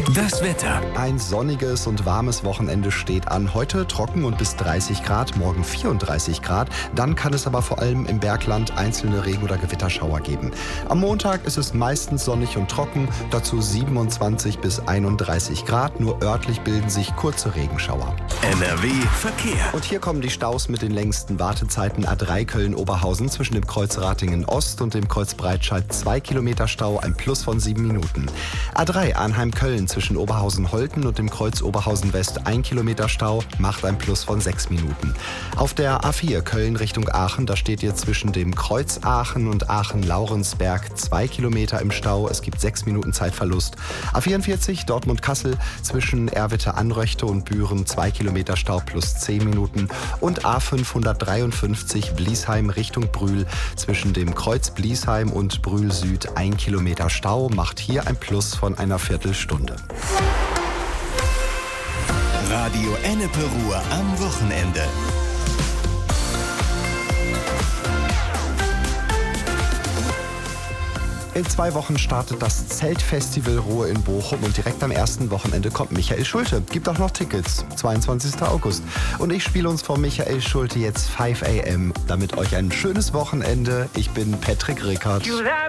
Das Wetter. Ein sonniges und warmes Wochenende steht an. Heute trocken und bis 30 Grad, morgen 34 Grad. Dann kann es aber vor allem im Bergland einzelne Regen- oder Gewitterschauer geben. Am Montag ist es meistens sonnig und trocken, dazu 27 bis 31 Grad. Nur örtlich bilden sich kurze Regenschauer. NRW Verkehr. Und hier kommen die Staus mit den längsten Wartezeiten. A3 Köln-Oberhausen zwischen dem Kreuz Ratingen-Ost und dem Kreuz Breitscheid 2 Kilometer Stau, ein Plus von 7 Minuten. A3 Arnheim-Köln zwischen Oberhausen-Holten und dem Kreuz Oberhausen-West 1 Kilometer Stau, macht ein Plus von 6 Minuten. Auf der A4 Köln Richtung Aachen, da steht ihr zwischen dem Kreuz Aachen und Aachen-Laurensberg 2 Kilometer im Stau. Es gibt 6 Minuten Zeitverlust. A44 Dortmund-Kassel zwischen Erwitte-Anröchte und Büren 2 Kilometer Stau plus 10 Minuten. Und A553 Bliesheim Richtung Brühl zwischen dem Kreuz Bliesheim und Brühl Süd 1 Kilometer Stau, macht hier ein Plus von einer Viertelstunde. Radio Ennepe Ruhr am Wochenende. In 2 Wochen startet das Zeltfestival Ruhr in Bochum und direkt am ersten Wochenende kommt Michael Schulte. Gibt auch noch Tickets, 22. August. Und ich spiele uns von Michael Schulte jetzt 5 AM. Damit euch ein schönes Wochenende. Ich bin Patrick Rickert.